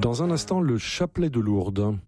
Dans un instant, le chapelet de Lourdes.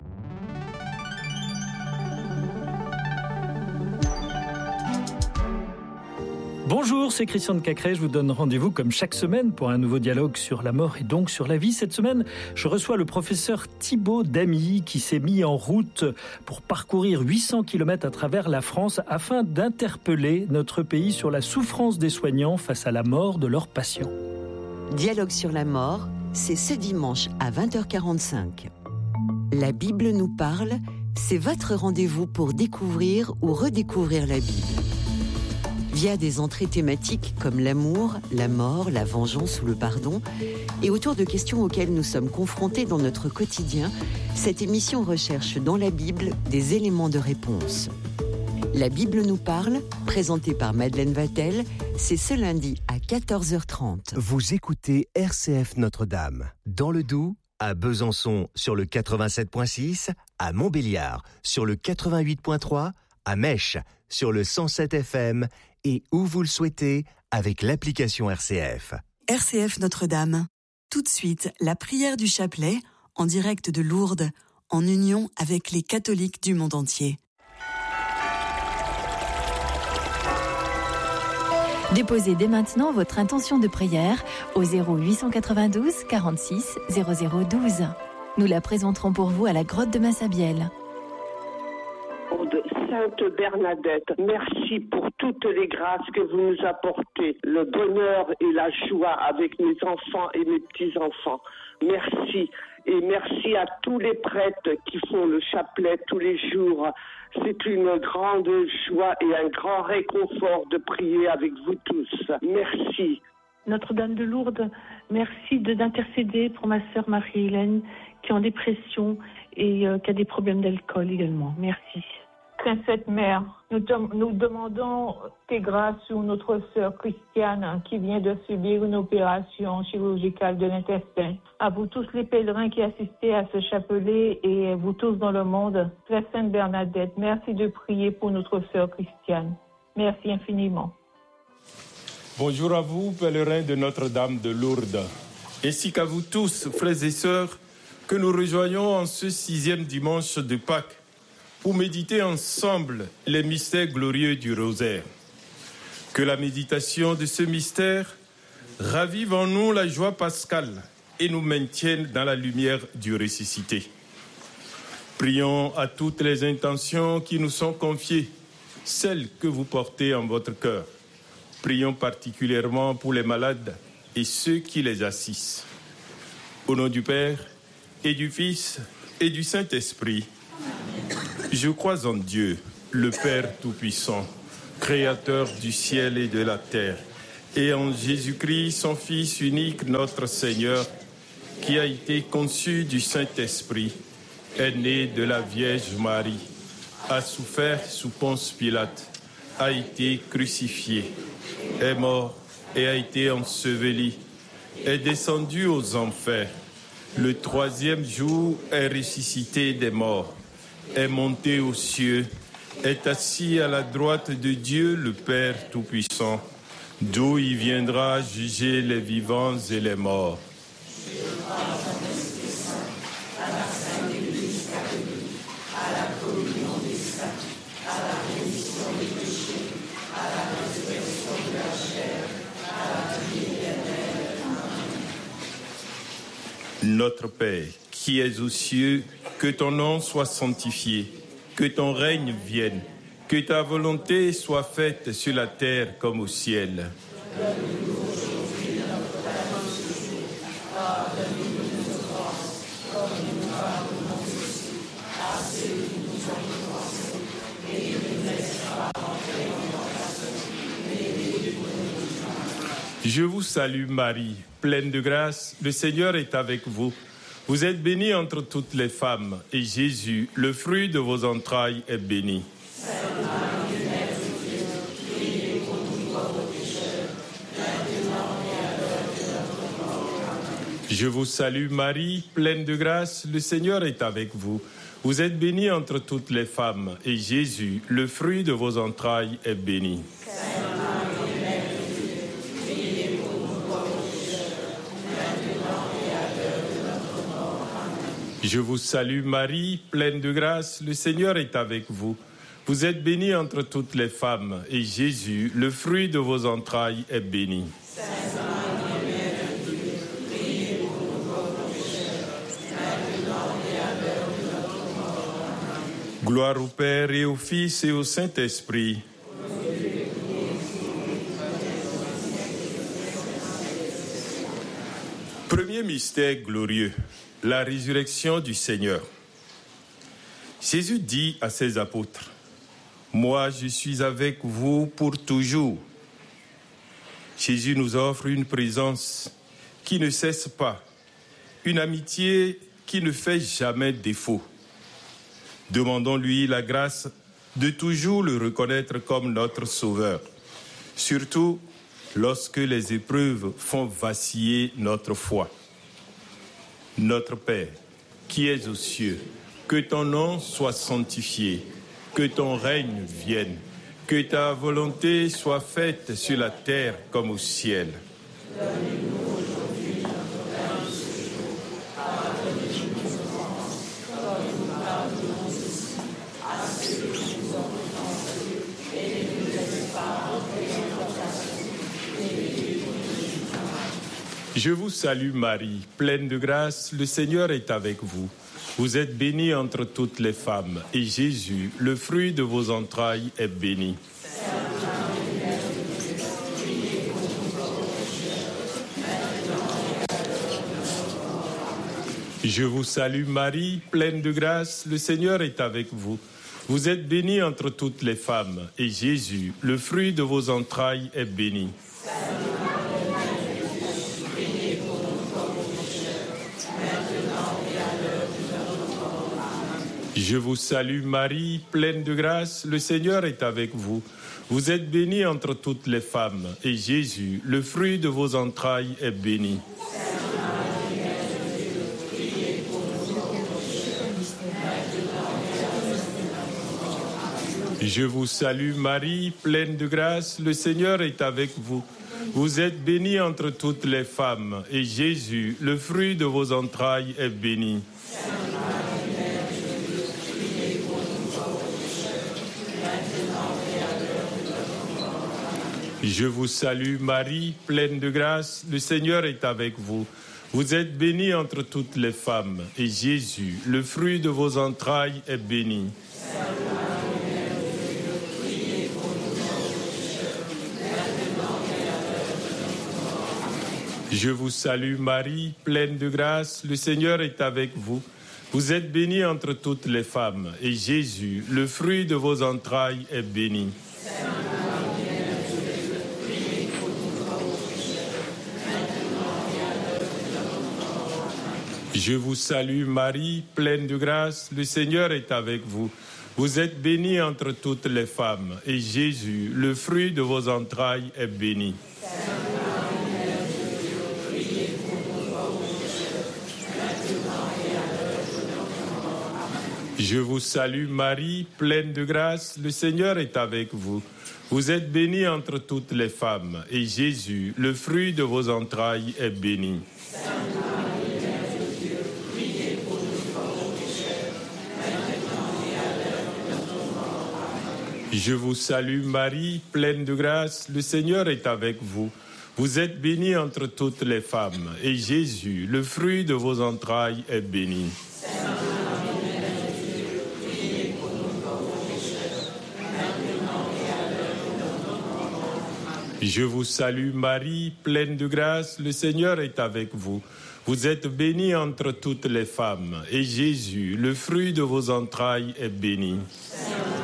Bonjour, c'est Christian de Cacré. Je vous donne rendez-vous comme chaque semaine pour un nouveau dialogue sur la mort et donc sur la vie. Cette semaine, je reçois le professeur Thibaut Damy qui s'est mis en route pour parcourir 800 km à travers la France afin d'interpeller notre pays sur la souffrance des soignants face à la mort de leurs patients. Dialogue sur la mort, c'est ce dimanche à 20h45. La Bible nous parle, c'est votre rendez-vous pour découvrir ou redécouvrir la Bible. Via des entrées thématiques comme l'amour, la mort, la vengeance ou le pardon, et autour de questions auxquelles nous sommes confrontés dans notre quotidien, cette émission recherche dans la Bible des éléments de réponse. La Bible nous parle, présentée par Madeleine Vatel, c'est ce lundi à 14h30. Vous écoutez RCF Notre-Dame, dans le Doubs, à Besançon sur le 87.6, à Montbéliard sur le 88.3, à Mèche sur le 107 FM et où vous le souhaitez avec l'application RCF. RCF Notre-Dame. Tout de suite, la prière du chapelet en direct de Lourdes, en union avec les catholiques du monde entier. Déposez dès maintenant votre intention de prière au 0892 46 0012. Nous la présenterons pour vous à la grotte de Massabielle. Sainte Bernadette, merci pour toutes les grâces que vous nous apportez, le bonheur et la joie avec mes enfants et mes petits-enfants. Merci. Et merci à tous les prêtres qui font le chapelet tous les jours. C'est une grande joie et un grand réconfort de prier avec vous tous. Merci. Notre-Dame de Lourdes, merci d'intercéder pour ma sœur Marie-Hélène qui est en dépression et qui a des problèmes d'alcool également. Merci. Sainte Mère, nous demandons tes grâces sur notre sœur Christiane qui vient de subir une opération chirurgicale de l'intestin. À vous tous les pèlerins qui assistaient à ce chapelet et vous tous dans le monde, très Sainte Bernadette, merci de prier pour notre sœur Christiane. Merci infiniment. Bonjour à vous, pèlerins de Notre-Dame de Lourdes, ainsi qu'à vous tous, frères et sœurs, que nous rejoignons en ce 6e dimanche de Pâques pour méditer ensemble les mystères glorieux du rosaire. Que la méditation de ce mystère ravive en nous la joie pascale et nous maintienne dans la lumière du ressuscité. Prions à toutes les intentions qui nous sont confiées, celles que vous portez en votre cœur. Prions particulièrement pour les malades et ceux qui les assistent. Au nom du Père et du Fils et du Saint-Esprit, je crois en Dieu, le Père Tout-Puissant, Créateur du ciel et de la terre, et en Jésus-Christ, son Fils unique, notre Seigneur, qui a été conçu du Saint-Esprit, est né de la Vierge Marie, a souffert sous Ponce Pilate, a été crucifié, est mort et a été enseveli, est descendu aux enfers. Le 3e jour est ressuscité des morts, est monté aux cieux, est assis à la droite de Dieu le Père Tout-Puissant, d'où il viendra juger les vivants et les morts. Notre Père, qui es aux cieux, que ton nom soit sanctifié, que ton règne vienne, que ta volonté soit faite sur la terre comme au ciel. Donne-nous aujourd'hui notre pain de ce jour. Pardonne-nous nos offenses, comme nous pardonnons aussi à ceux qui nous ont offensés, et ne nous laisse pas entrer en tentation, mais délivre-nous du mal. Je vous salue Marie, pleine de grâce, le Seigneur est avec vous. Vous êtes bénie entre toutes les femmes, et Jésus, le fruit de vos entrailles, est béni. Sainte Marie, Mère de Dieu, priez pour nous pauvres pécheurs, maintenant et à l'heure de notre mort. Amen. Je vous salue Marie, pleine de grâce, le Seigneur est avec vous. Vous êtes bénie entre toutes les femmes, et Jésus, le fruit de vos entrailles, est béni. Sainte Marie, Mère de Dieu, priez pour nous pauvres pécheurs, maintenant et à l'heure de notre mort. Amen. Je vous salue Marie, pleine de grâce, le Seigneur est avec vous. Vous êtes bénie entre toutes les femmes, et Jésus, le fruit de vos entrailles, est béni. Sainte Marie, Mère de Dieu, priez pour nous pauvres pécheurs, maintenant et à l'heure de notre mort. Amen. Gloire au Père et au Fils et au Saint-Esprit. Premier mystère glorieux, la résurrection du Seigneur. Jésus dit à ses apôtres, « Moi, je suis avec vous pour toujours. » Jésus nous offre une présence qui ne cesse pas, une amitié qui ne fait jamais défaut. Demandons-lui la grâce de toujours le reconnaître comme notre Sauveur, surtout lorsque les épreuves font vaciller notre foi. Notre Père, qui es aux cieux, que ton nom soit sanctifié, que ton règne vienne, que ta volonté soit faite sur la terre comme au ciel. Donne-nous aujourd'hui notre pain de ce jour. Pardonne-nous nos offenses, comme nous pardonnons aussi à ceux qui nous ont offensés, et ne nous laisse pas entrer en tentation, mais délivre-nous du mal. Je vous salue Marie, pleine de grâce, le Seigneur est avec vous. Vous êtes bénie entre toutes les femmes, et Jésus, le fruit de vos entrailles, est béni. Sainte Marie, Mère de Dieu, priez pour nous pauvres pécheurs, maintenant et à l'heure de notre mort. Amen. Je vous salue Marie, pleine de grâce, le Seigneur est avec vous. Vous êtes bénie entre toutes les femmes, et Jésus, le fruit de vos entrailles, est béni. Sainte Marie, Mère de Dieu, priez pour nous pauvres pécheurs, maintenant et à l'heure de notre mort. Amen. Je vous salue Marie, pleine de grâce, le Seigneur est avec vous. Vous êtes bénie entre toutes les femmes, et Jésus, le fruit de vos entrailles, est béni. Sainte Marie, Mère de Dieu, priez pour nous pauvres pécheurs, maintenant et à l'heure de notre mort. Amen. Je vous salue Marie, pleine de grâce, le Seigneur est avec vous. Vous êtes bénie entre toutes les femmes, et Jésus, le fruit de vos entrailles, est béni. Sainte Marie, Mère de Dieu, priez pour nous pauvres pécheurs, maintenant et à l'heure de notre mort. Amen. Je vous salue Marie, pleine de grâce, le Seigneur est avec vous. Vous êtes bénie entre toutes les femmes, et Jésus, le fruit de vos entrailles, est béni. Sainte Marie, Mère de Dieu, priez pour nous pauvres pécheurs, maintenant et à l'heure de notre mort. Amen. Je vous salue Marie, pleine de grâce, le Seigneur est avec vous. Vous êtes bénie entre toutes les femmes, et Jésus, le fruit de vos entrailles, est béni. Sainte Marie, Mère de Dieu, priez pour nous pauvres pécheurs, maintenant et à l'heure de notre mort. Amen. Je vous salue Marie, pleine de grâce, le Seigneur est avec vous. Vous êtes bénie entre toutes les femmes, et Jésus, le fruit de vos entrailles, est béni. Sainte Marie, Mère de Dieu, priez pour nous pauvres pécheurs, maintenant et à l'heure de notre mort. Amen. Je vous salue Marie, pleine de grâce, le Seigneur est avec vous. Vous êtes bénie entre toutes les femmes, et Jésus, le fruit de vos entrailles, est béni. Sainte Marie, Mère de Dieu, priez pour nous pauvres pécheurs, maintenant et à l'heure de notre mort. Amen. Je vous salue Marie, pleine de grâce, le Seigneur est avec vous. Vous êtes bénie entre toutes les femmes, et Jésus, le fruit de vos entrailles, est béni. Sainte Marie, Mère de Dieu, priez pour nous pauvres pécheurs, maintenant et à l'heure de notre mort. Amen. Je vous salue Marie, pleine de grâce, le Seigneur est avec vous. Vous êtes bénie entre toutes les femmes, et Jésus, le fruit de vos entrailles, est béni. Sainte